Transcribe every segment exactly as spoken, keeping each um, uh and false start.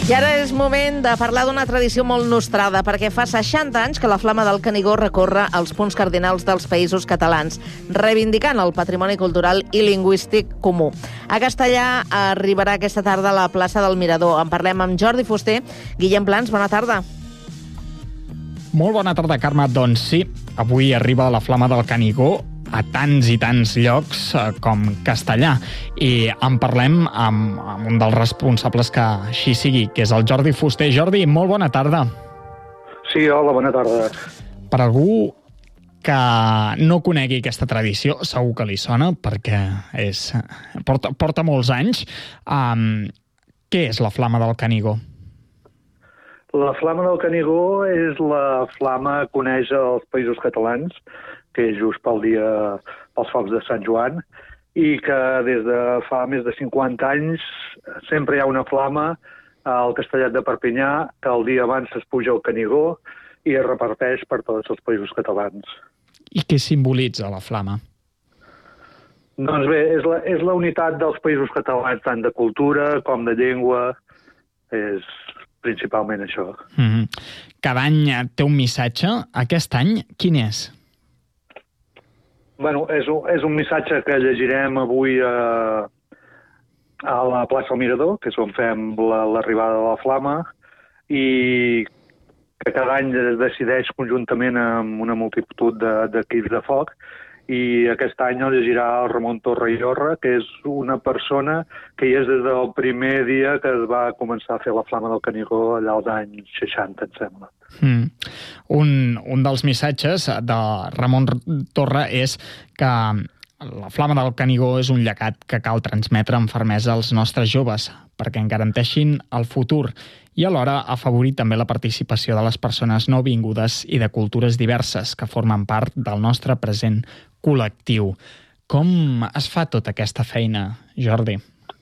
I ara és moment de parlar d'una tradició molt nostrada, perquè fa seixanta anys que la Flama del Canigó recorre els punts cardinals dels països catalans, reivindicant el patrimoni cultural i lingüístic comú. A Castellà arribarà aquesta tarda a la plaça del Mirador. En parlem amb Jordi Fuster. Guillem Plans, bona tarda. Molt bona tarda, Carme. Doncs sí, avui arriba la Flama del Canigó a tants i tants llocs com Castellà. I en parlem amb, amb un dels responsables que així sigui, que és el Jordi Fuster. Jordi, molt bona tarda. Sí, hola, bona tarda. Per algú que no conegui aquesta tradició, segur que li sona, perquè és, porta, porta molts anys. Um, què és la Flama del Canigó? La Flama del Canigó és la flama que uneix els països catalans, que és just pel dia, pels focs de Sant Joan, i que des de fa més de cinquanta anys sempre hi ha una flama al Castellet de Perpinyà, que el dia abans es puja al Canigó i es reparteix per tots els països catalans. I què simbolitza la flama? Doncs bé, és la, és la unitat dels països catalans, tant de cultura com de llengua, és principalment això. Mm-hmm. Cada any té un missatge. Aquest any, quin és? Bueno, és un, és un missatge que llegirem avui a, a la plaça del Mirador, que és on fem l'arribada la, de la flama, i que cada any es decideix conjuntament amb una multitud d'equips de, de foc, i aquest any el llegirà el Ramon Torra i Orra, que és una persona que hi és des del primer dia que es va començar a fer la Flama del Canigó allà als anys seixanta, em sembla. Mm. Un, un dels missatges de Ramon Torra és que la Flama del Canigó és un llegat que cal transmetre amb fermesa als nostres joves perquè en garanteixin el futur i alhora afavorir també la participació de les persones nouvingudes i de cultures diverses que formen part del nostre present col·lectiu. Com es fa tota aquesta feina, Jordi?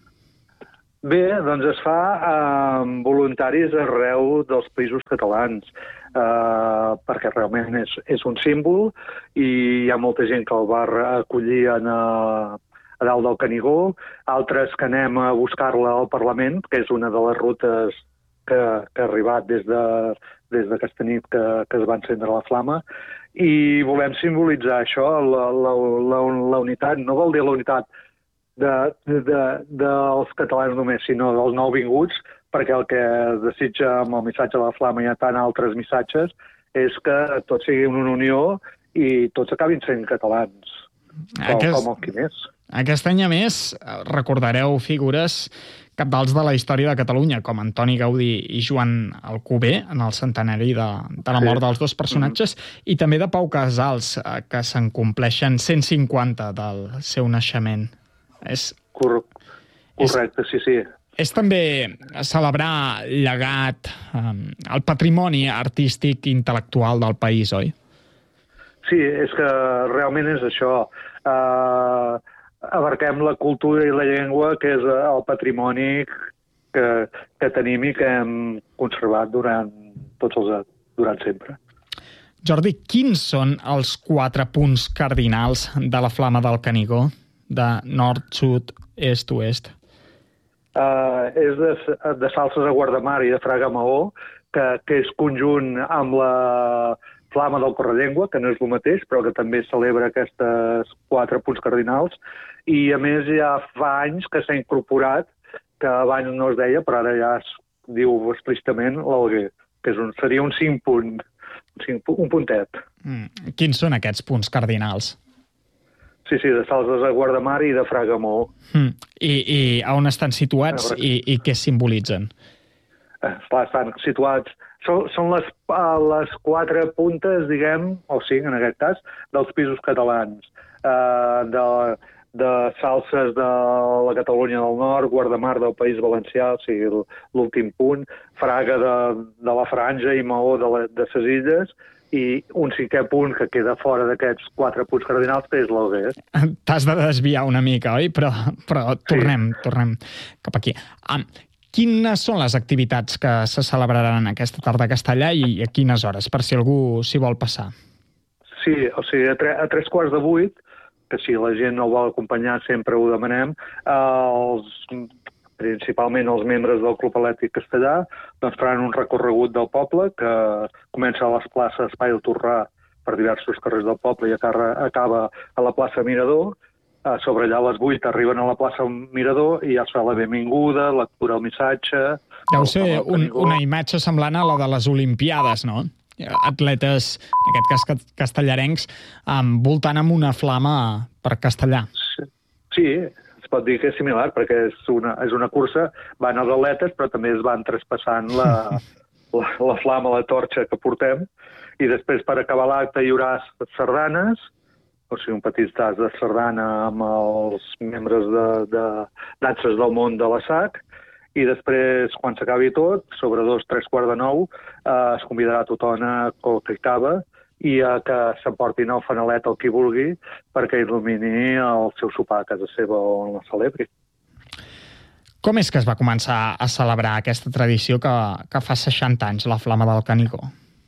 Bé, doncs es fa amb voluntaris arreu dels països catalans, eh, perquè realment és, és un símbol i hi ha molta gent que el va acollir en, a, a dalt del Canigó, altres que anem a buscar-la al Parlament, que és una de les rutes que, que ha arribat des de, des de aquesta nit que, que es va encendre la flama, i volem simbolitzar això, la, la, la, la unitat, no vol dir la unitat de, de, de, dels catalans només, sinó dels nouvinguts, perquè el que es desitja amb el missatge de la flama, hi ha tant altres missatges, és que tots siguin una unió i tots acabin sent catalans, Aquest... com, com el qui més. Aquest any, a més, recordareu figures cabdals de la història de Catalunya, com Antoni Gaudí i Joan Alcover, en el centenari de, de la mort sí. dels dos personatges, mm-hmm. i també de Pau Casals, que se'n compleixen cent cinquanta del seu naixement. És, Cor correcte, és, sí, sí. És també celebrar el llegat, um, el patrimoni artístic i intel·lectual del país, oi? Sí, és que realment és això. Uh, abarquem la cultura i la llengua, que és el patrimoni que, que tenim i que hem conservat durant tots els durant sempre. Jordi, quins són els quatre punts cardinals de la Flama del Canigó, de nord, sud, est, oest? Uh, és de, de Salses a Guardamar i de Fraga Maó, que, que és conjunt amb la Flama del Correllengua, que no és el mateix, però que també celebra aquests quatre punts cardinals, i a més ja fa anys que s'ha incorporat, que abans no es deia, però ara ja es diu explícitament l'Alguer, que és un, seria un cinc punt, un, cinc, un puntet. Mm. Quins són aquests punts cardinals? Sí, sí, de Salses a Guardamar i de Fraga Maó. Mm. I, I on estan situats i, i què simbolitzen? Eh, estan situats... Són, són les, les quatre puntes, diguem, o cinc en aquest cas, dels pisos catalans. Eh, de, de Salses de la Catalunya del Nord, Guardamar del País Valencià, o sigui, l'últim punt, Fraga de, de la Franja i Maó de, la, de ses Illes, i un cinquè punt que queda fora d'aquests quatre punts cardinals, que és l'Alguer. T'has de desviar una mica, oi? Però, però tornem, sí. tornem cap aquí. Um, Quines són les activitats que se celebraran aquesta tarda a Castellà i a quines hores, per si algú s'hi vol passar? Sí, o sigui, a, tre a tres quarts de vuit, que si la gent no vol acompanyar sempre ho demanem, els principalment els membres del Club Atlètic Castellà, doncs faran un recorregut del poble que comença a les places Espai del Torrà per diversos carrers del poble i acaba a la plaça Mirador. A sobre allà a les vuit arriben a la plaça Mirador i ja es fa la benvinguda, lectura del missatge... Deu ser un, una imatge semblant a la de les Olimpiades, no? Atletes, en aquest cas castellarencs, voltant amb una flama per Castellà. Sí, sí. Es pot dir que és similar, perquè és una, és una cursa, van els atletes, però també es van traspassant la, la, la flama, la torxa que portem, i després, per acabar l'acte, hi haurà sardanes, o sigui, un petit tas de sardana amb els membres de, de danses del món de la S A C, i després, quan s'acabi tot, sobre dos, tres quarts de nou, eh, es convidarà tothom a coca i cava, i a que s'emportin el fanalet el qui vulgui perquè il·lumini el seu sopar a casa seva on la celebri. Com és que es va començar a celebrar aquesta tradició que, que fa seixanta anys, la Flama del Canigó?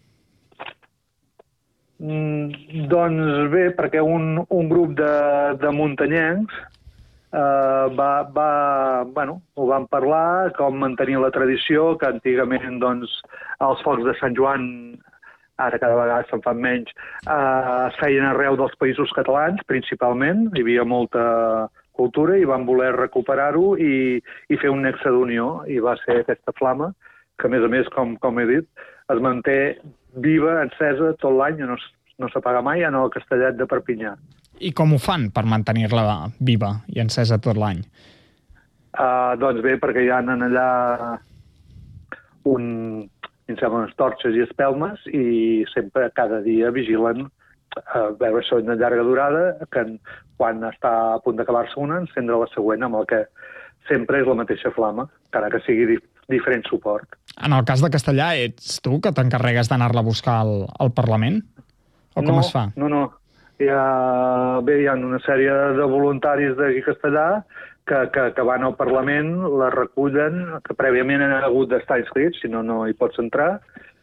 Mm, doncs bé, perquè un, un grup de, de muntanyencs eh, va, va, bueno, ho van parlar, com mantenir la tradició, que antigament doncs, els focs de Sant Joan, ara cada vegada se'n fan menys, eh, es feien arreu dels països catalans, principalment. Hi havia molta cultura i van voler recuperar-ho i, i fer un nexe d'unió. I va ser aquesta flama, que a més a més, com, com he dit, es manté viva, encesa tot l'any, no, no s'apaga mai, en el Castellet de Perpinyà. I com ho fan per mantenir-la viva i encesa tot l'any? Uh, doncs bé, perquè hi ha allà un... Incemen unes torxes i espelmes i sempre, cada dia, vigilen a veure si de llarga durada, que quan està a punt d'acabar-se una, encendre la següent, amb el que sempre és la mateixa flama, encara que sigui dif diferent suport. En el cas de Castellà, ets tu que t'encarregues d'anar-la a buscar al, al Parlament? O com no, es fa? No, no. Hi ha, bé, hi ha una sèrie de voluntaris d'aquí a Castellà que, que, que van al Parlament, la recullen, que prèviament han hagut d'estar inscrits, si no, no hi pots entrar,